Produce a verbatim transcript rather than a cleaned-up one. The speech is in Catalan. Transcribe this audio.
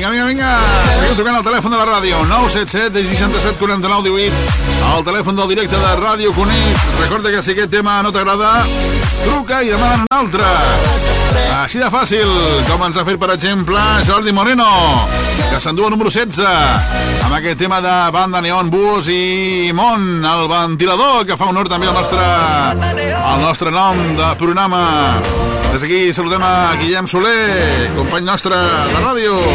Vinga, vinga, vinga. Seguim trucant al telèfon de la ràdio. nou set set sis set quatre nou un vuit. El telèfon del directe de Ràdio Cunit. Recorda que si aquest tema no t'agrada, truca i demana un altre. Així de fàcil, com ens ha fet, per exemple, Jordi Moreno, que s'endú el número setze, amb aquest tema de Banda Neon, Búhos i Mont, el ventilador, que fa honor també al nostre, al nostre nom de programa. Des d'aquí saludem a Guillem Soler, company nostre de ràdio.